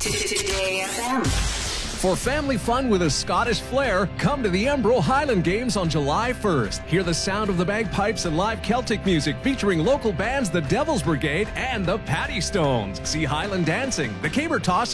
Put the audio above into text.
Today FM. For family fun with a Scottish flair, come to the Embro Highland Games on July 1st. Hear the sound of the bagpipes and live Celtic music featuring local bands The Devil's Brigade and the Paddy Stones. See Highland dancing, the caber toss,